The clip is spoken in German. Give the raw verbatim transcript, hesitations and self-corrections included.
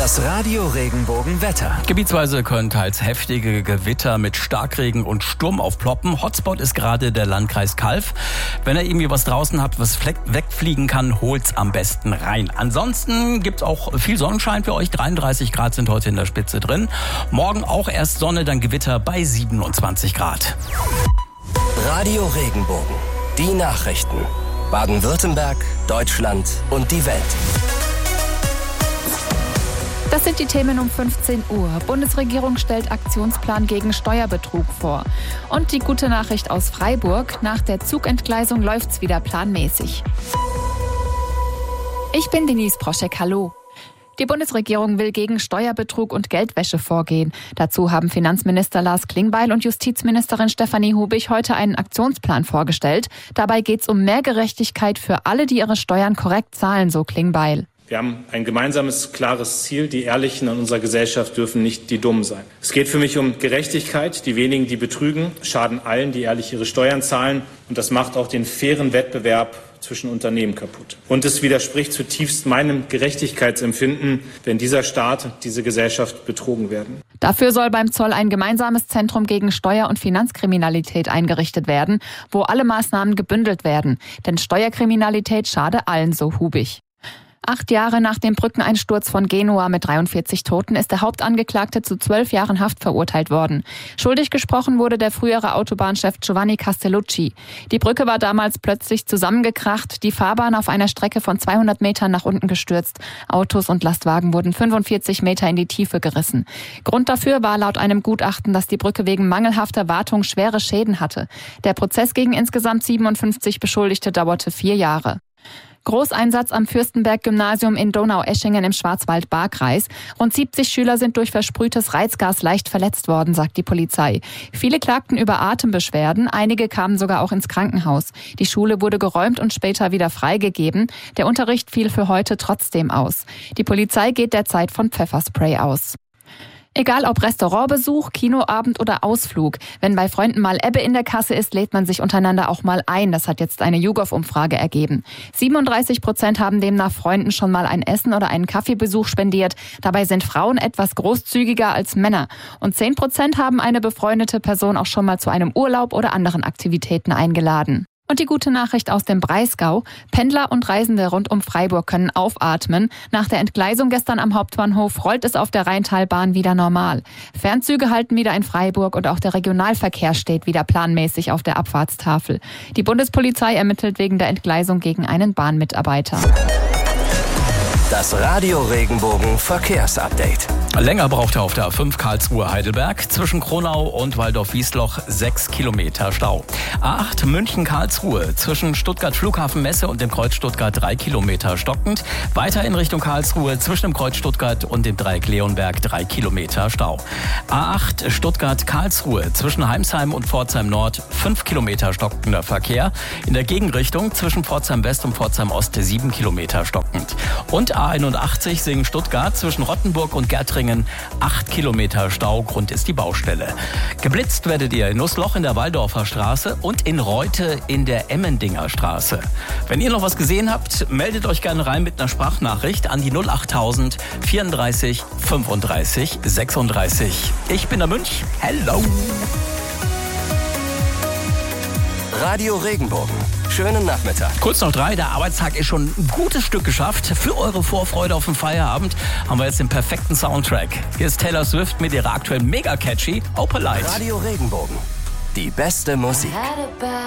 Das Radio Regenbogen-Wetter. Gebietsweise können teils heftige Gewitter mit Starkregen und Sturm aufploppen. Hotspot ist gerade der Landkreis Calw. Wenn ihr irgendwie was draußen habt, was wegfliegen kann, holt's am besten rein. Ansonsten gibt's auch viel Sonnenschein für euch. dreiunddreißig Grad sind heute in der Spitze drin. Morgen auch erst Sonne, dann Gewitter bei siebenundzwanzig Grad. Radio Regenbogen. Die Nachrichten. Baden-Württemberg, Deutschland und die Welt. Das sind die Themen um fünfzehn Uhr. Bundesregierung stellt Aktionsplan gegen Steuerbetrug vor. Und die gute Nachricht aus Freiburg: Nach der Zugentgleisung läuft's wieder planmäßig. Ich bin Denise Proschek, hallo. Die Bundesregierung will gegen Steuerbetrug und Geldwäsche vorgehen. Dazu haben Finanzminister Lars Klingbeil und Justizministerin Stefanie Hubig heute einen Aktionsplan vorgestellt. Dabei geht's um mehr Gerechtigkeit für alle, die ihre Steuern korrekt zahlen, so Klingbeil. Wir haben ein gemeinsames, klares Ziel. Die Ehrlichen in unserer Gesellschaft dürfen nicht die Dummen sein. Es geht für mich um Gerechtigkeit. Die wenigen, die betrügen, schaden allen, die ehrlich ihre Steuern zahlen. Und das macht auch den fairen Wettbewerb zwischen Unternehmen kaputt. Und es widerspricht zutiefst meinem Gerechtigkeitsempfinden, wenn dieser Staat und diese Gesellschaft betrogen werden. Dafür soll beim Zoll ein gemeinsames Zentrum gegen Steuer- und Finanzkriminalität eingerichtet werden, wo alle Maßnahmen gebündelt werden. Denn Steuerkriminalität schade allen, so Hubig. Acht Jahre nach dem Brückeneinsturz von Genua mit dreiundvierzig Toten ist der Hauptangeklagte zu zwölf Jahren Haft verurteilt worden. Schuldig gesprochen wurde der frühere Autobahnchef Giovanni Castellucci. Die Brücke war damals plötzlich zusammengekracht, die Fahrbahn auf einer Strecke von zweihundert Metern nach unten gestürzt. Autos und Lastwagen wurden fünfundvierzig Meter in die Tiefe gerissen. Grund dafür war laut einem Gutachten, dass die Brücke wegen mangelhafter Wartung schwere Schäden hatte. Der Prozess gegen insgesamt siebenundfünfzig Beschuldigte dauerte vier Jahre. Großeinsatz am Fürstenberg-Gymnasium in Donaueschingen im Schwarzwald-Baar-Kreis. Rund siebzig Schüler sind durch versprühtes Reizgas leicht verletzt worden, sagt die Polizei. Viele klagten über Atembeschwerden, einige kamen sogar auch ins Krankenhaus. Die Schule wurde geräumt und später wieder freigegeben. Der Unterricht fiel für heute trotzdem aus. Die Polizei geht derzeit von Pfefferspray aus. Egal ob Restaurantbesuch, Kinoabend oder Ausflug. Wenn bei Freunden mal Ebbe in der Kasse ist, lädt man sich untereinander auch mal ein. Das hat jetzt eine YouGov-Umfrage ergeben. siebenunddreißig Prozent haben demnach Freunden schon mal ein Essen oder einen Kaffeebesuch spendiert. Dabei sind Frauen etwas großzügiger als Männer. Und zehn Prozent haben eine befreundete Person auch schon mal zu einem Urlaub oder anderen Aktivitäten eingeladen. Und die gute Nachricht aus dem Breisgau: Pendler und Reisende rund um Freiburg können aufatmen. Nach der Entgleisung gestern am Hauptbahnhof rollt es auf der Rheintalbahn wieder normal. Fernzüge halten wieder in Freiburg und auch der Regionalverkehr steht wieder planmäßig auf der Abfahrtstafel. Die Bundespolizei ermittelt wegen der Entgleisung gegen einen Bahnmitarbeiter. Das Radio Regenbogen Verkehrsupdate. Länger braucht er auf der A fünf Karlsruhe-Heidelberg. Zwischen Kronau und Waldorf-Wiesloch sechs Kilometer Stau. A acht München-Karlsruhe. Zwischen Stuttgart-Flughafen-Messe und dem Kreuz Stuttgart drei Kilometer stockend. Weiter in Richtung Karlsruhe zwischen dem Kreuz Stuttgart und dem Dreieck Leonberg drei Kilometer Stau. A acht Stuttgart-Karlsruhe. Zwischen Heimsheim und Pforzheim Nord fünf Kilometer stockender Verkehr. In der Gegenrichtung zwischen Pforzheim West und Pforzheim Ost sieben Kilometer stockend. Und A einundachtzig Singen-Stuttgart zwischen Rottenburg und Gärtringen acht Kilometer Stau. Grund ist die Baustelle. Geblitzt werdet ihr in Nussloch in der Waldorfer Straße und in Reute in der Emmendinger Straße. Wenn ihr noch was gesehen habt, meldet euch gerne rein mit einer Sprachnachricht an die null achttausend vierunddreißig fünfunddreißig sechsunddreißig. Ich bin der Münch. Hello! Radio Regenbogen. Schönen Nachmittag. Kurz noch drei, der Arbeitstag ist schon ein gutes Stück geschafft. Für eure Vorfreude auf den Feierabend haben wir jetzt den perfekten Soundtrack. Hier ist Taylor Swift mit ihrer aktuellen mega catchy Opalite. Radio Regenbogen. Die beste Musik.